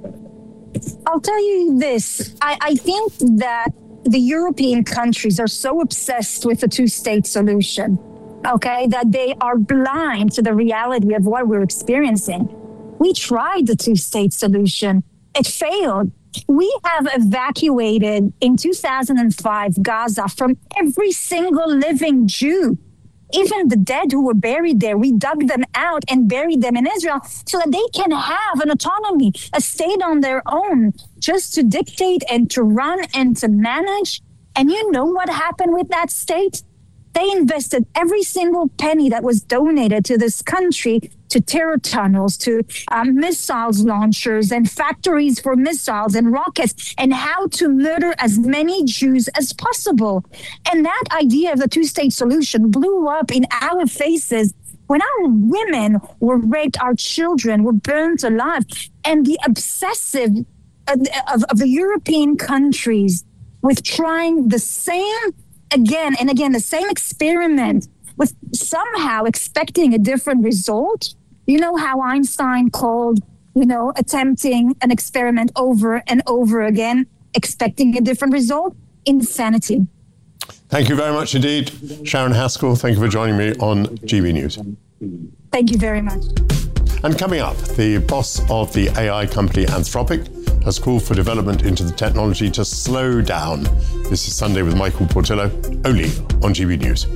I'll tell you this. I, I think that the European countries are so obsessed with the two-state solution, okay, that they are blind to the reality of what we're experiencing. We tried the two-state solution. It failed. We have evacuated in two thousand five Gaza from every single living Jew. Even the dead who were buried there, we dug them out and buried them in Israel so that they can have an autonomy, a state on their own, just to dictate and to run and to manage. And you know what happened with that state? They invested every single penny that was donated to this country to terror tunnels, to um, missiles launchers and factories for missiles and rockets, and how to murder as many Jews as possible. And that idea of the two-state solution blew up in our faces when our women were raped, our children were burnt alive, and the obsessive of, of, of the European countries with trying the same again and again, the same experiment with somehow expecting a different result. You know how Einstein called, you know, attempting an experiment over and over again, expecting a different result? Insanity. Thank you very much indeed. Sharon Haskell, thank you for joining me on G B News. Thank you very much. And coming up, the boss of the A I company Anthropic has called for development into the technology to slow down. This is Sunday with Michael Portillo, only on G B News.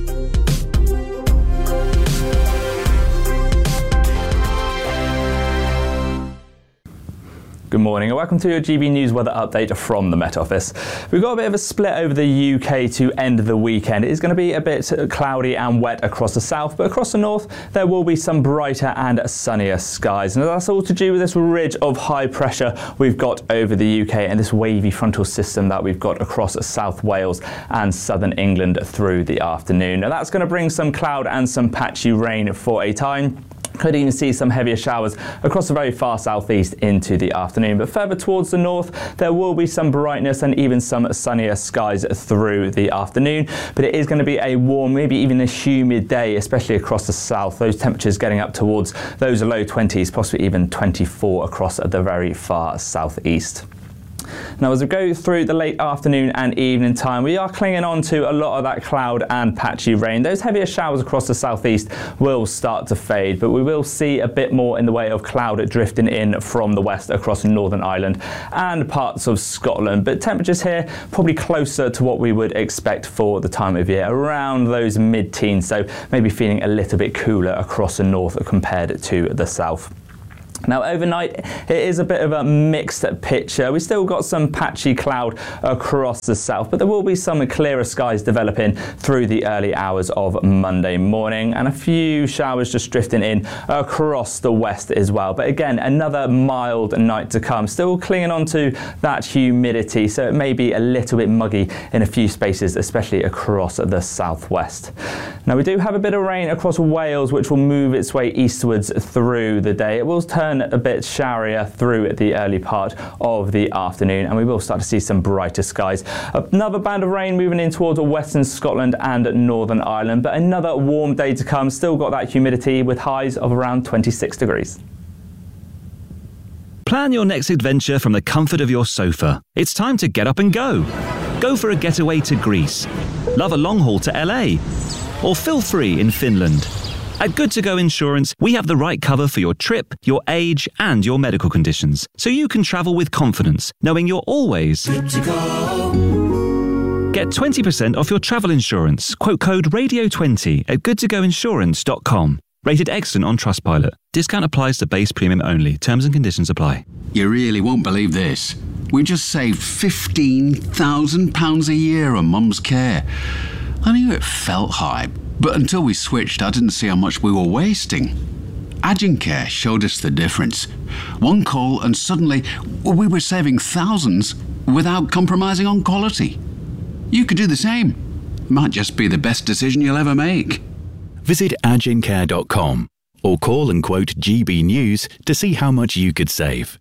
Good morning and welcome to your G B News weather update from the Met Office. We've got a bit of a split over the U K to end the weekend. It is going to be a bit cloudy and wet across the south, but across the north there will be some brighter and sunnier skies. And that's all to do with this ridge of high pressure we've got over the U K and this wavy frontal system that we've got across South Wales and southern England through the afternoon. Now that's going to bring some cloud and some patchy rain for a time. Could even see some heavier showers across the very far southeast into the afternoon. But further towards the north, there will be some brightness and even some sunnier skies through the afternoon. But it is going to be a warm, maybe even a humid day, especially across the south. Those temperatures getting up towards those low twenties, possibly even twenty-four across the very far southeast. Now, as we go through the late afternoon and evening time, we are clinging on to a lot of that cloud and patchy rain. Those heavier showers across the southeast will start to fade, but we will see a bit more in the way of cloud drifting in from the west across Northern Ireland and parts of Scotland. But temperatures here probably closer to what we would expect for the time of year, around those mid-teens, so maybe feeling a little bit cooler across the north compared to the south. Now, overnight, it is a bit of a mixed picture. We've still got some patchy cloud across the south, but there will be some clearer skies developing through the early hours of Monday morning, and a few showers just drifting in across the west as well. But again, another mild night to come. Still clinging on to that humidity, so it may be a little bit muggy in a few spaces, especially across the southwest. Now, we do have a bit of rain across Wales, which will move its way eastwards through the day. It will turn a bit showerier through the early part of the afternoon, and we will start to see some brighter skies. Another band of rain moving in towards western Scotland and Northern Ireland, but another warm day to come. Still got that humidity with highs of around twenty-six degrees. Plan your next adventure from the comfort of your sofa. It's time to get up and go. Go for a getaway to Greece. Love a long haul to L A. Or feel free in Finland. At Good To Go Insurance, we have the right cover for your trip, your age, and your medical conditions, so you can travel with confidence, knowing you're always good to go. Get twenty percent off your travel insurance. Quote code radio twenty at good to go insurance dot com. Rated excellent on Trustpilot. Discount applies to base premium only. Terms and conditions apply. You really won't believe this. We just saved fifteen thousand pounds a year on Mum's care. I knew it felt high, but until we switched, I didn't see how much we were wasting. Agencare showed us the difference. One call and suddenly we were saving thousands without compromising on quality. You could do the same. Might just be the best decision you'll ever make. Visit agencare dot com or call and quote G B News to see how much you could save.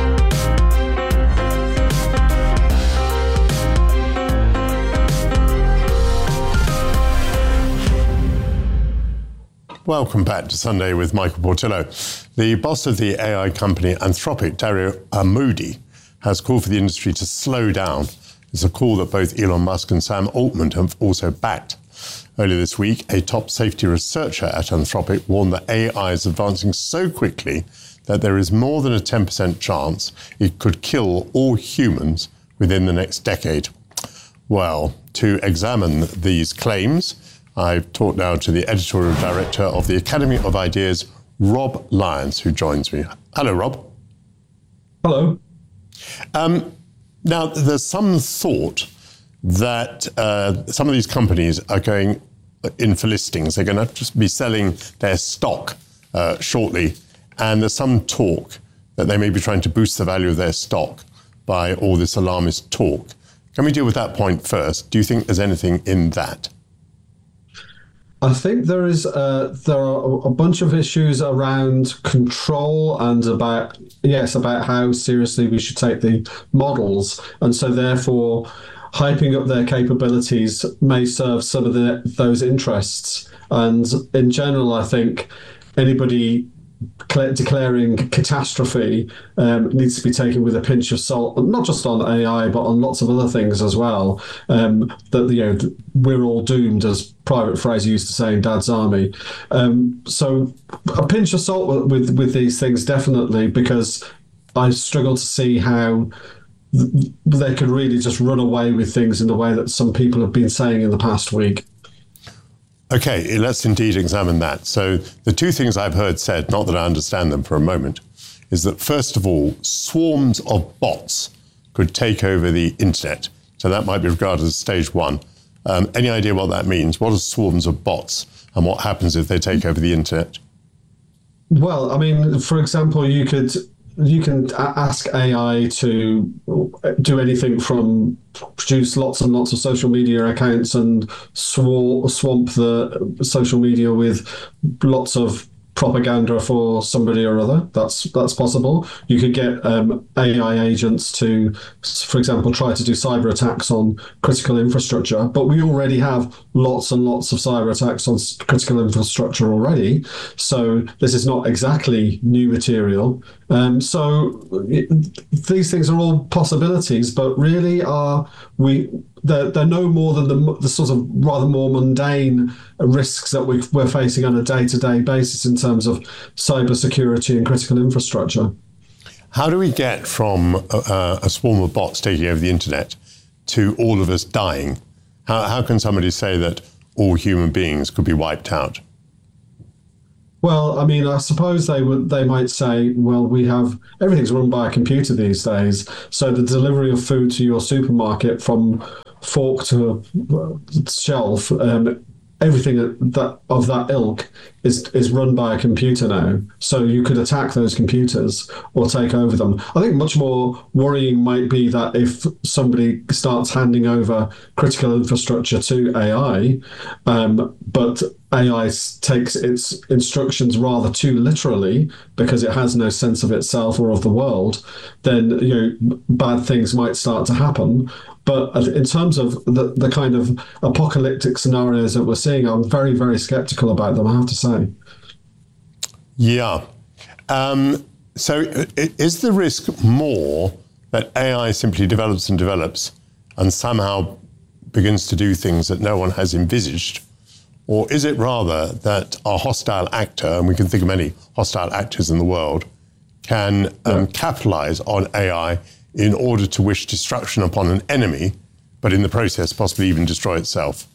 Welcome back to Sunday with Michael Portillo. The boss of the A I company Anthropic, Dario Amodei, has called for the industry to slow down. It's a call that both Elon Musk and Sam Altman have also backed. Earlier this week, a top safety researcher at Anthropic warned that A I is advancing so quickly that there is more than a ten percent chance it could kill all humans within the next decade. Well, to examine these claims, I've talked now to the editorial director of the Academy of Ideas, Rob Lyons, who joins me. Hello, Rob. Hello. Um, now, there's some thought that uh, some of these companies are going in for listings. They're going to just be selling their stock uh, shortly. And there's some talk that they may be trying to boost the value of their stock by all this alarmist talk. Can we deal with that point first? Do you think there's anything in that? I think there is uh, there are a bunch of issues around control and about yes about how seriously we should take the models, and so therefore hyping up their capabilities may serve some of the, those interests. And in general, I think anybody declaring catastrophe um, needs to be taken with a pinch of salt, not just on A I, but on lots of other things as well. Um, that, you know, we're all doomed, as Private Fraser used to say in Dad's Army. Um, so a pinch of salt with, with these things, definitely, because I struggle to see how th- they could really just run away with things in the way that some people have been saying in the past week. Okay, let's indeed examine that. So the two things I've heard said, not that I understand them for a moment, is that first of all, swarms of bots could take over the internet. So that might be regarded as stage one. Um, any idea what that means? What are swarms of bots and what happens if they take over the internet? Well, I mean, for example, you could you can ask A I to do anything from produce lots and lots of social media accounts and swamp the social media with lots of propaganda for somebody or other. That's that's possible. You could get um, A I agents to, for example, try to do cyber attacks on critical infrastructure. But we already have lots and lots of cyber attacks on critical infrastructure already. So this is not exactly new material. Um, so it, these things are all possibilities, but really are we they're, they're no more than the, the sort of rather more mundane risks that we, we're facing on a day-to-day basis in terms of cybersecurity and critical infrastructure. How do we get from a, a swarm of bots taking over the internet to all of us dying? How, how can somebody say that all human beings could be wiped out? Well, I mean, I suppose they would. They might say, well, we have everything's run by a computer these days. So the delivery of food to your supermarket from fork to shelf, um, everything that of that ilk is is run by a computer now. So you could attack those computers or take over them. I think much more worrying might be that if somebody starts handing over critical infrastructure to A I, um, but A I takes its instructions rather too literally because it has no sense of itself or of the world, then you know bad things might start to happen. But in terms of the, the kind of apocalyptic scenarios that we're seeing, I'm very, very skeptical about them, I have to say. Yeah. Um, so is the risk more that A I simply develops and develops and somehow begins to do things that no one has envisaged? Or is it rather that a hostile actor, and we can think of many hostile actors in the world, can um, yeah. capitalize on A I in order to wish destruction upon an enemy, but in the process possibly even destroy itself?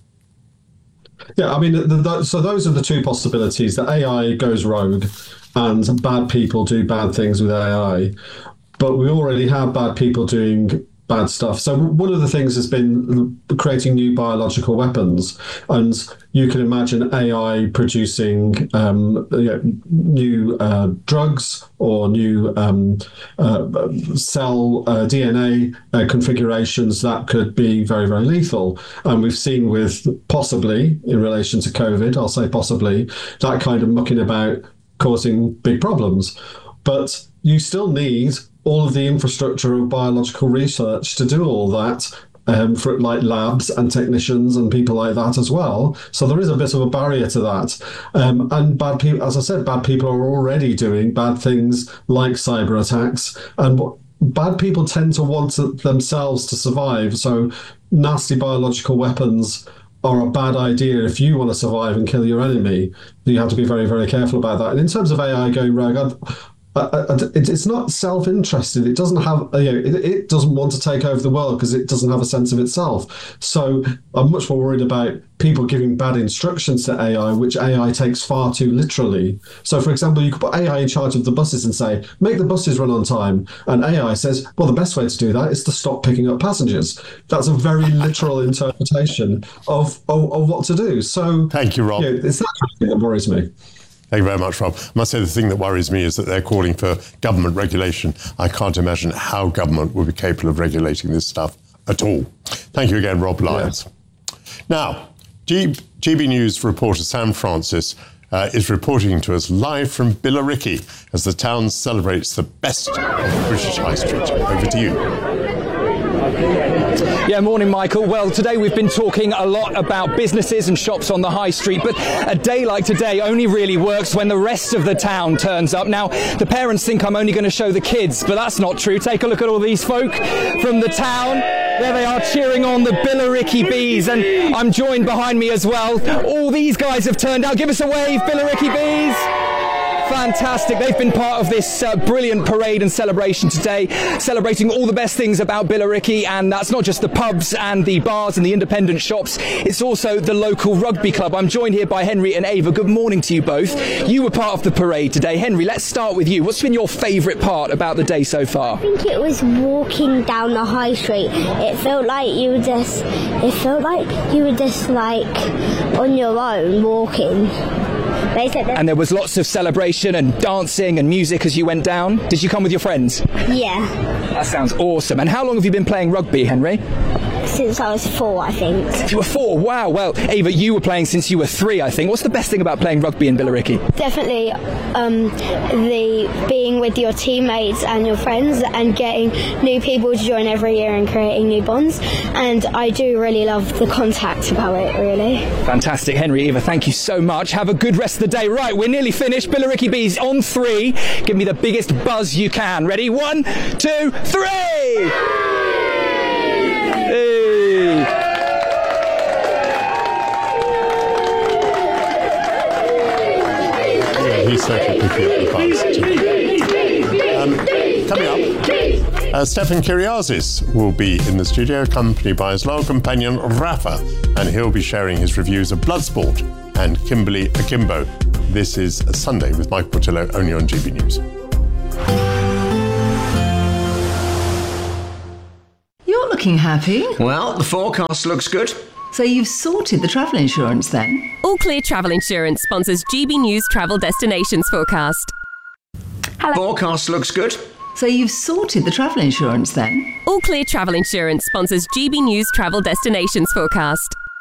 Yeah, I mean, the, the, so those are the two possibilities, that A I goes rogue and bad people do bad things with A I. But we already have bad people doing bad stuff. So one of the things has been creating new biological weapons, and you can imagine A I producing um, you know, new uh, drugs or new um, uh, cell uh, D N A uh, configurations that could be very, very lethal. And we've seen with possibly, in relation to COVID, I'll say possibly, that kind of mucking about causing big problems. But you still need all of the infrastructure of biological research to do all that, um, for like labs and technicians and people like that as well. So there is a bit of a barrier to that. Um, and bad people, as I said, bad people are already doing bad things like cyber attacks. And what, bad people tend to want to, themselves to survive. So nasty biological weapons are a bad idea if you want to survive and kill your enemy. You have to be very, very careful about that. And in terms of A I going rogue, I'd, Uh, it's not self-interested. It doesn't have, you know, it, it doesn't want to take over the world because it doesn't have a sense of itself. So I'm much more worried about people giving bad instructions to A I, which A I takes far too literally. So, for example, you could put A I in charge of the buses and say, make the buses run on time. And A I says, well, the best way to do that is to stop picking up passengers. That's a very literal interpretation of, of, of what to do. So thank you, Rob. You know, it's that kind of thing that worries me. Thank you very much, Rob. I must say the thing that worries me is that they're calling for government regulation. I can't imagine how government will be capable of regulating this stuff at all. Thank you again, Rob Lyons. Yeah. Now, G- GB News reporter Sam Francis uh, is reporting to us live from Billericay as the town celebrates the best of the British High Street. Over to you. Yeah, morning, Michael. Well, today we've been talking a lot about businesses and shops on the high street, but a day like today only really works when the rest of the town turns up. Now, the parents think I'm only going to show the kids, but that's not true. Take a look at all these folk from the town. There they are cheering on the Billericay Bees, and I'm joined behind me as well. All these guys have turned out. Give us a wave, Billericay Bees. Fantastic. They've been part of this uh, brilliant parade and celebration today, celebrating all the best things about Billericay, and that's not just the pubs and the bars and the independent shops, it's also the local rugby club. I'm joined here by Henry and Ava. Good morning to you both. You were part of the parade today. Henry, let's start with you. What's been your favourite part about the day so far? I think it was walking down the high street. It felt like you were just, it felt like you were just like on your own walking. And there was lots of celebration and dancing and music as you went down. Did you come with your friends? Yeah. That sounds awesome. And how long have you been playing rugby, Henry? since I was four, I think. You were four, wow. Well, Ava, you were playing since you were three, I think. What's the best thing about playing rugby in Billericay? Definitely um, the being with your teammates and your friends and getting new people to join every year and creating new bonds. And I do really love the contact about it, really. Fantastic. Henry, Eva, thank you so much. Have a good rest of the day. Right, we're nearly finished. Billericay Bees on three. Give me the biggest buzz you can. Ready? One, two, three! Hey! Yeah, he's certainly picking up the buzz. Um, coming up, uh, Stefan Kyriazis will be in the studio, accompanied by his loyal companion Rafa, and he'll be sharing his reviews of Bloodsport and Kimberly Akimbo. This is Sunday with Michael Portillo, only on G B News. You're looking happy. Well, the forecast looks good. So you've sorted the travel insurance then? All Clear Travel Insurance sponsors G B News Travel Destinations Forecast. Hello. Forecast looks good. So you've sorted the travel insurance then? All Clear Travel Insurance sponsors G B News Travel Destinations Forecast.